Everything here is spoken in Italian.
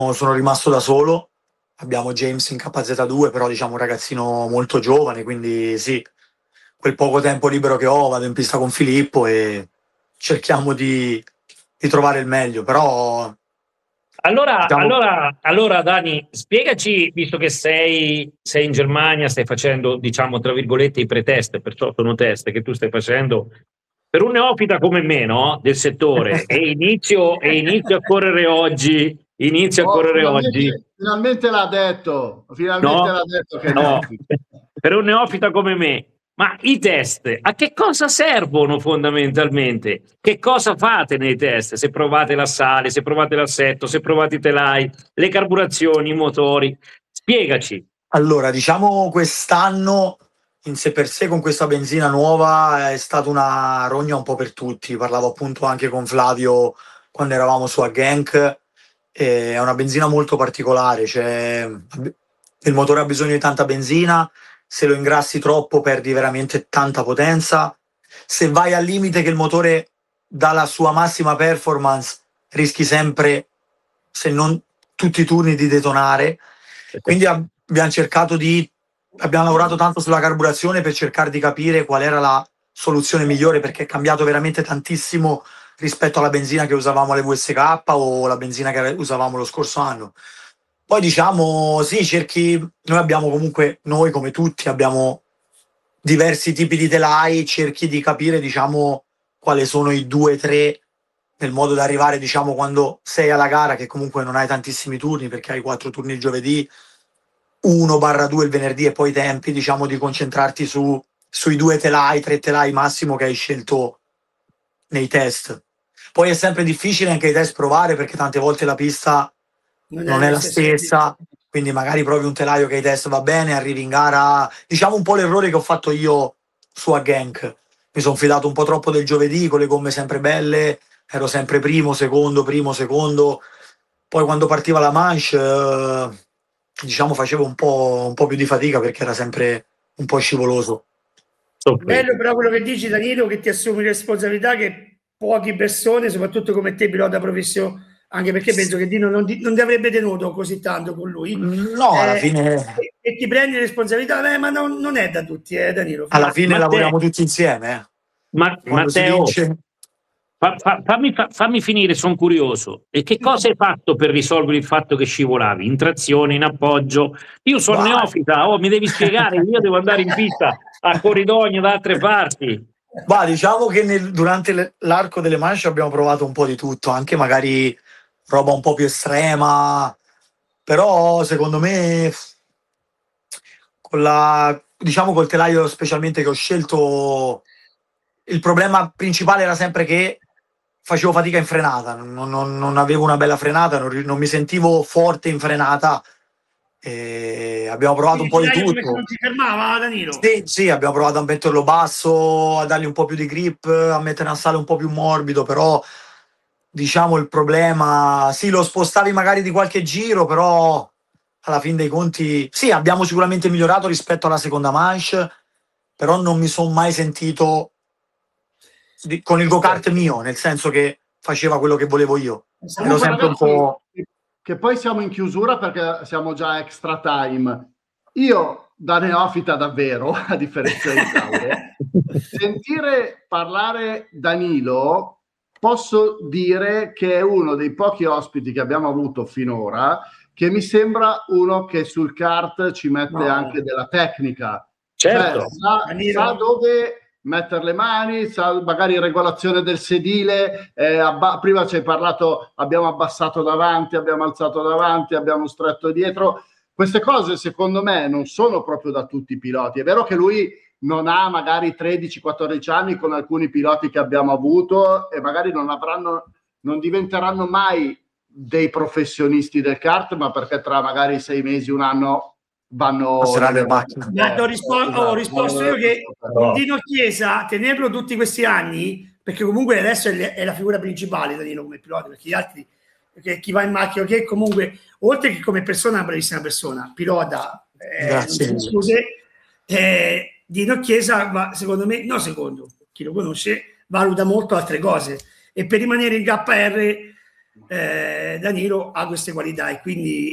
sono rimasto da solo. Abbiamo James in KZ2, però diciamo un ragazzino molto giovane, quindi sì, quel poco tempo libero che ho vado in pista con Filippo e cerchiamo di trovare il meglio, però Allora, diciamo, allora, allora Dani, spiegaci, visto che sei in Germania, stai facendo, diciamo, tra virgolette, i pretest, perciò sono test che tu stai facendo per un neofita come me, no? Del settore, e inizio a correre oggi, inizio a Oh, correre oggi. finalmente l'ha detto, finalmente No, l'ha detto che no, neofita. per un neofita come me. Ma i test a che cosa servono fondamentalmente? Che cosa fate nei test? Se provate la sale, se provate l'assetto, se provate i telai, le carburazioni, i motori. Spiegaci. allora, diciamo quest'anno in sé per sé con questa benzina nuova è stata una rogna un po' per tutti. Parlavo appunto anche con Flavio quando eravamo su a Genk. È una benzina molto particolare, cioè il motore ha bisogno di tanta benzina, se lo ingrassi troppo perdi veramente tanta potenza. Se vai al limite che il motore dà la sua massima performance, rischi sempre, se non tutti i turni, di detonare. Quindi abbiamo lavorato tanto sulla carburazione per cercare di capire qual era la soluzione migliore, perché è cambiato veramente tantissimo rispetto alla benzina che usavamo alle VSK o la benzina che usavamo lo scorso anno. Poi diciamo, sì, noi abbiamo comunque, noi come tutti abbiamo diversi tipi di telai, cerchi di capire, diciamo, quali sono i due, tre, nel modo da arrivare, diciamo, quando sei alla gara, che comunque non hai tantissimi turni, perché hai 4 turni il giovedì, 1/2 il venerdì e poi i tempi, diciamo, di concentrarti sui due telai, tre telai massimo che hai scelto nei test. Poi è sempre difficile anche i test provare, perché tante volte la pista non è la stessa, quindi magari provi un telaio che i test va bene, arrivi in gara, diciamo un po' l'errore che ho fatto io su a Genk. Mi sono fidato un po' troppo del giovedì, con le gomme sempre belle, ero sempre primo, secondo. Poi quando partiva la manche, diciamo facevo un po' più di fatica perché era sempre un po' scivoloso. Bello però quello che dici, Danilo, che ti assumi responsabilità che poche persone, soprattutto come te, pilota professionale, anche perché penso che Dino non ti avrebbe tenuto così tanto con lui. No, alla fine E ti prendi responsabilità, ma non è da tutti, Danilo. alla fine lavoriamo tutti insieme. Matteo, fammi finire, sono curioso. E che cosa hai fatto per risolvere il fatto che scivolavi? In trazione, in appoggio? Io sono neofita, mi devi spiegare, io devo andare in pista a Corridogno da altre parti. Bah, diciamo che durante l'arco delle manche abbiamo provato un po' di tutto, anche magari roba un po' più estrema, però secondo me diciamo col telaio specialmente che ho scelto, il problema principale era sempre che facevo fatica in frenata, non avevo una bella frenata, non mi sentivo forte in frenata. E abbiamo provato un po' di tutto. Non si fermava, Danilo? Sì, abbiamo provato a metterlo basso, a dargli un po' più di grip, a mettere un sale un po' più morbido, però diciamo il problema, sì, lo spostavi magari di qualche giro, però alla fin dei conti, sì, abbiamo sicuramente migliorato rispetto alla seconda manche, però non mi sono mai sentito con il go-kart mio, nel senso che faceva quello che volevo io. Ero sempre un po'... Che poi siamo in chiusura perché siamo già extra time. Io, da neofita davvero, a differenza di Claudio, sentire parlare Danilo, posso dire che è uno dei pochi ospiti che abbiamo avuto finora che mi sembra uno che sul kart ci mette anche della tecnica. Certo. Cioè, sa dove mettere le mani, sa magari regolazione del sedile, prima ci hai parlato, abbiamo abbassato davanti, abbiamo alzato davanti, abbiamo stretto dietro. Queste cose secondo me non sono proprio da tutti i piloti. È vero che lui non ha magari 13-14 anni con alcuni piloti che abbiamo avuto e magari non diventeranno mai dei professionisti del kart, ma perché tra magari 6 mesi, un anno vanno le macchine. Ho risposto io che Dino Chiesa, tenerlo tutti questi anni, perché comunque adesso è la figura principale Danilo come pilota, perché gli altri, perché chi va in macchina, che comunque oltre che come persona è una bravissima persona, pilota, scuse, Dino Chiesa secondo me, chi lo conosce valuta molto altre cose, e per rimanere in KR Danilo ha queste qualità e quindi